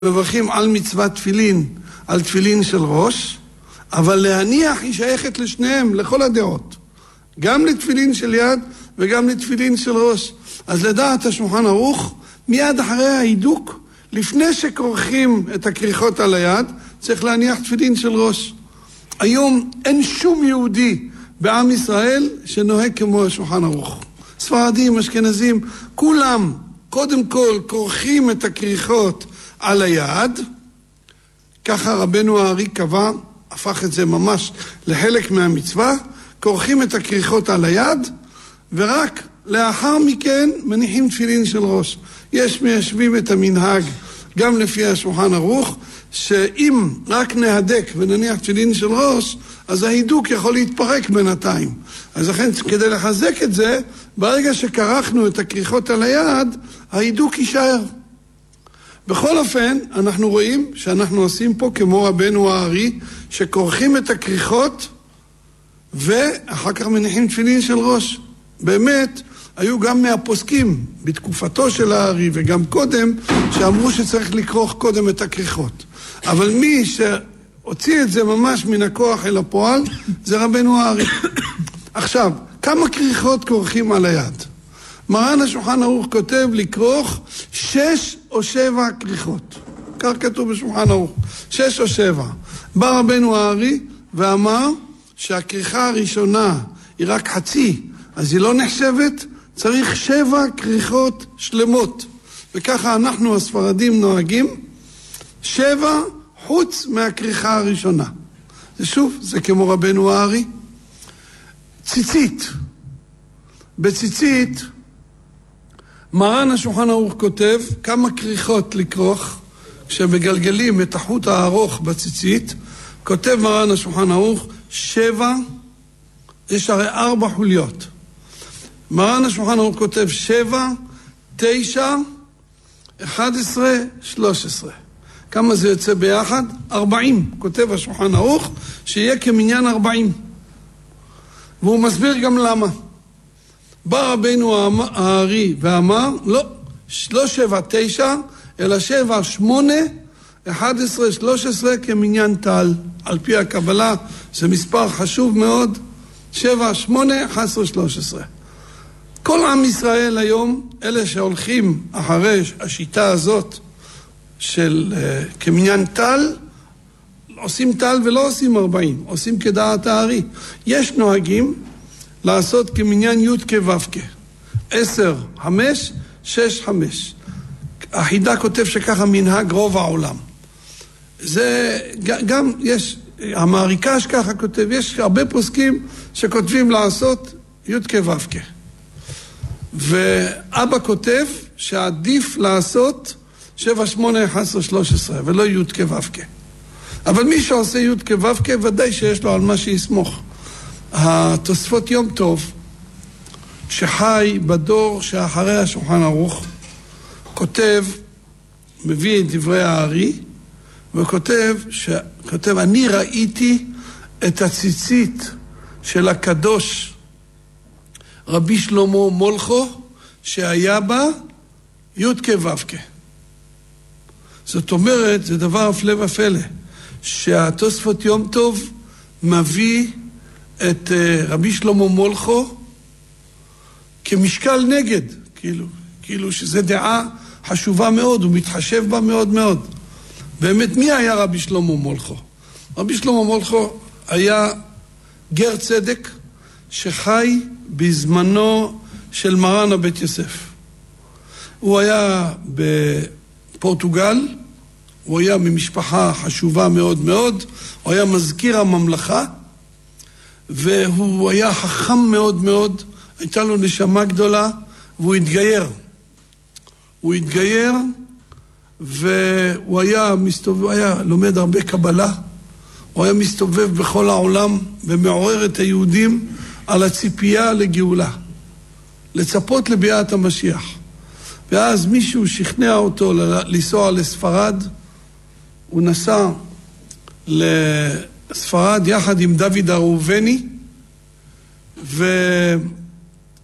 מברכים על מצוות תפילין, על תפילין של ראש, אבל להניח היא שייכת לשניהם, לכל הדעות. גם לתפילין של יד וגם לתפילין של ראש. אז לדעת השולחן ערוך, מיד אחרי ההידוק, לפני שכורכים את הכריכות על היד, צריך להניח תפילין של ראש. היום אין שום יהודי בעם ישראל שנוהג כמו השולחן ערוך. ספרדים, אשכנזים, כולם קודם כל כורכים את הכריכות על היד. ככה רבנו הארי קבע, הפך את זה ממש לחלק מהמצווה, כורכים את הכריכות על היד, ורק לאחר מכן מניחים תפילין של ראש. יש מיישבים את המנהג, גם לפי השולחן ערוך, שאם רק נהדק ונניח תפילין של ראש, אז ההידוק יכול להתפרק בינתיים. אז לכן כדי לחזק את זה, ברגע שכרכנו את הכריכות על היד, ההידוק יישאר. בכל אופן, אנחנו רואים שאנחנו עושים פה כמו רבנו הארי, שכורכים את הכריכות ואחר כך מניחים תפילין של ראש. באמת, היו גם מהפוסקים בתקופתו של הארי וגם קודם, שאמרו שצריך לכרוך קודם את הכריכות. אבל מי שהוציא את זה ממש מן הכוח אל הפועל, זה רבנו הארי. עכשיו, כמה כריכות כורכים על היד? מרן השולחן ערוך כותב לכרוך 6 או 7 כריכות. כך כתוב בשולחן ערוך, 6 או 7. בא רבנו הארי ואמר שהכריכה הראשונה היא רק חצי, אז היא לא נחשבת, צריך 7 כריכות שלמות. וככה אנחנו הספרדים נוהגים, 7 חוץ מהכריכה הראשונה. זה שוב, זה כמו רבנו הארי. ציצית. בציצית, מרן השולחן ערוך כותב כמה כריכות לכרוך, כשמגלגלים את החוט הארוך בציצית, כותב מרן השולחן ערוך 7, יש הרי 4 חוליות. מרן השולחן ערוך כותב 7, 9, 11, 13. כמה זה יוצא ביחד? 40. כותב השולחן ערוך שיהיה כמניין 40. והוא מסביר גם למה. בא רבנו הארי ואמר, לא 7, 9, אלא 7, 8, 11, 13 כמניין טל. על פי הקבלה זה מספר חשוב מאוד, 7, 8, 11, 13. כל עם ישראל היום, אלה שהולכים אחרי השיטה הזאת של כמניין טל, עושים טל ולא עושים 40, עושים כדעת הארי. יש נוהגים לעשות כמניין י' כו' 10, 5, 6, 5. החידה כותב שככה מנהג רוב העולם. זה גם יש, המעריקש ככה כותב, יש הרבה פוסקים שכותבים לעשות י' כו'. ואבא כותב שעדיף לעשות 7, 8, 11, 13 ולא י' כו'. אבל מי שעושה י' כו' ודאי שיש לו על מה שיסמוך. התוספות יום טוב, שחי בדור שאחרי השולחן ערוך, כותב, מביא את דברי הארי, וכותב, אני ראיתי את הציצית של הקדוש רבי שלמה מולכו, שהיה בה י' כו'. זאת אומרת, זה דבר הפלא ופלא, שהתוספות יום טוב מביא את רבי שלמה מולכו כמשקל נגד, כאילו שזה דעה חשובה מאוד, הוא מתחשב בה מאוד מאוד. באמת, מי היה רבי שלמה מולכו? רבי שלמה מולכו היה גר צדק שחי בזמנו של מרן הבית יוסף. הוא היה בפורטוגל, הוא היה ממשפחה חשובה מאוד מאוד, הוא היה מזכיר הממלכה, והוא היה חכם מאוד מאוד, הייתה לו נשמה גדולה, והוא התגייר. הוא התגייר, והוא היה לומד הרבה קבלה, הוא היה מסתובב בכל העולם, ומעורר את היהודים על הציפייה לגאולה, לצפות לביאת המשיח. ואז מישהו שכנע אותו לנסוע לספרד, הוא נסע לספרד יחד עם דוד הראובני,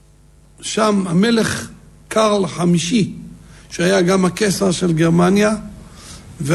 ושם המלך קרל החמישי, שהיה גם הקיסר של גרמניה,